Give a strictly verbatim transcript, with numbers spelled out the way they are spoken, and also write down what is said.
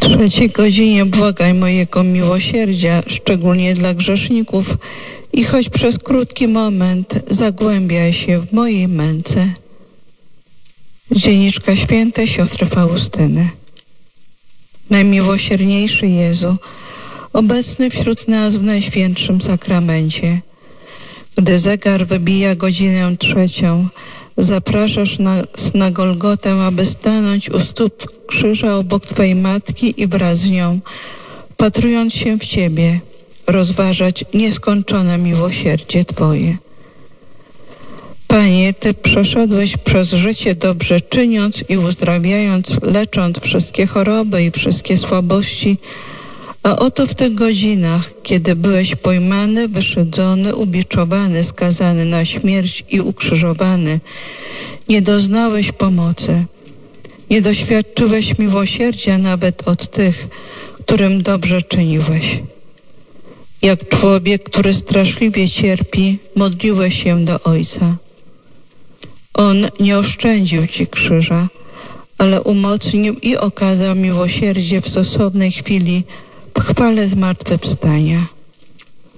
trzeciej godzinie błagaj mojego miłosierdzia, szczególnie dla grzeszników, i choć przez krótki moment zagłębiaj się w mojej męce. Dzienniczka świętej siostry Faustyny. Najmiłosierniejszy Jezu, obecny wśród nas w Najświętszym Sakramencie, gdy zegar wybija godzinę trzecią, zapraszasz nas na Golgotę, aby stanąć u stóp krzyża obok Twojej Matki i wraz z nią, wpatrując się w Ciebie, rozważać nieskończone miłosierdzie Twoje. Panie, Ty przeszedłeś przez życie dobrze czyniąc i uzdrawiając, lecząc wszystkie choroby i wszystkie słabości, a oto w tych godzinach, kiedy byłeś pojmany, wyszydzony, ubiczowany, skazany na śmierć i ukrzyżowany, nie doznałeś pomocy. Nie doświadczyłeś miłosierdzia nawet od tych, którym dobrze czyniłeś. Jak człowiek, który straszliwie cierpi, modliłeś się do Ojca. On nie oszczędził Ci krzyża, ale umocnił i okazał miłosierdzie w stosownej chwili w chwale zmartwychwstania.